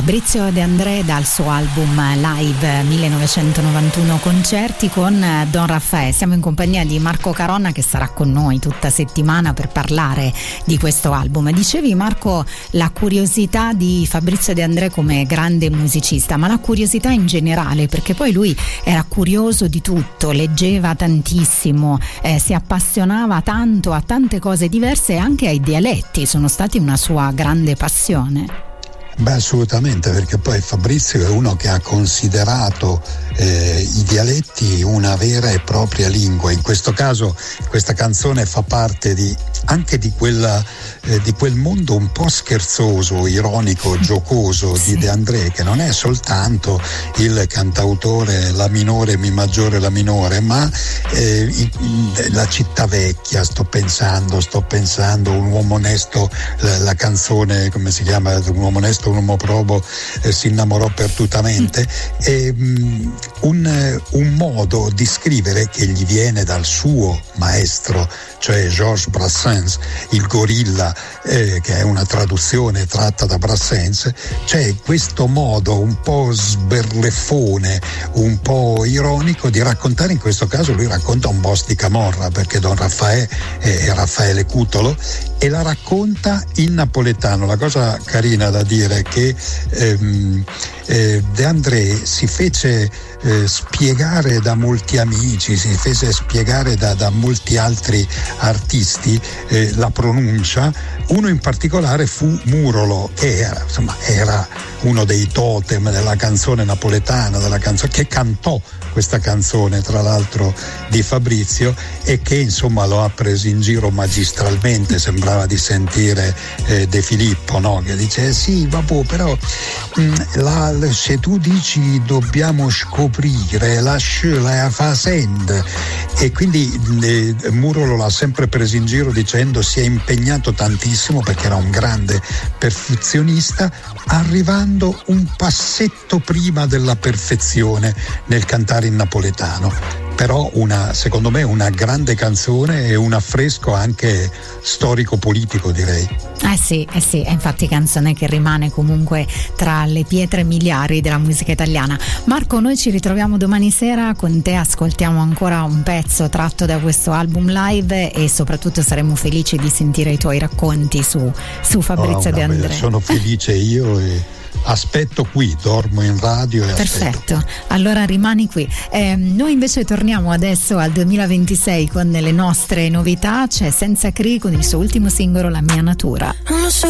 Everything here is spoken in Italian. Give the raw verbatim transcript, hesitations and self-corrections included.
Fabrizio De André dal suo album Live millenovecentonovantuno Concerti con Don Raffaè. Siamo in compagnia di Marco Caronna che sarà con noi tutta settimana per parlare di questo album. Dicevi, Marco, la curiosità di Fabrizio De André come grande musicista, ma la curiosità in generale, perché poi lui era curioso di tutto, leggeva tantissimo, eh, si appassionava tanto a tante cose diverse e anche ai dialetti sono stati una sua grande passione. Beh, assolutamente, perché poi Fabrizio è uno che ha considerato eh, i dialetti una vera e propria lingua. In questo caso questa canzone fa parte di, anche di, quella, eh, di quel mondo un po' scherzoso, ironico, giocoso sì. di De André, che non è soltanto il cantautore la minore, mi maggiore, la minore, ma eh, i, la città vecchia, sto pensando, sto pensando, un uomo onesto, la, la canzone, come si chiama, un uomo onesto, un uomo probo, eh, si innamorò perdutamente. E, um, un, un modo di scrivere che gli viene dal suo maestro, cioè Georges Brassens, il gorilla, eh, che è una traduzione tratta da Brassens. C'è questo modo un po' sberleffone, un po' ironico di raccontare. In questo caso lui racconta un boss di Camorra, perché Don Raffaè è Raffaele Cutolo, e la racconta in napoletano. La cosa carina da dire è che ehm, eh, De André si fece eh, spiegare da molti amici, si fece spiegare da, da molti altri artisti eh, la pronuncia. Uno in particolare fu Murolo, che era, insomma, era uno dei totem della canzone napoletana, della canzone che cantò questa canzone, tra l'altro, di Fabrizio, e che insomma lo ha preso in giro magistralmente. Sembrava di sentire eh, De Filippo, no? Che dice eh, sì, vabbè, però mh, la, se tu dici dobbiamo scoprire la la facenda, e quindi eh, Murolo l'ha sempre preso in giro dicendo si è impegnato tantissimo perché era un grande perfezionista, arrivando un passetto prima della perfezione nel cantare in napoletano. Però una, secondo me, una grande canzone e un affresco anche storico-politico, direi. Eh sì, eh sì, è infatti canzone che rimane comunque tra le pietre miliari della musica italiana. Marco, noi ci ritroviamo domani sera, con te ascoltiamo ancora un pezzo tratto da questo album live e soprattutto saremo felici di sentire i tuoi racconti su, su Fabrizio oh, De André. Sono felice io e aspetto qui, dormo in radio e perfetto, aspetto. Allora rimani qui. Eh, noi invece torniamo adesso al duemilaventisei con le nostre novità. C'è Senza Cri con il suo ultimo singolo La mia natura.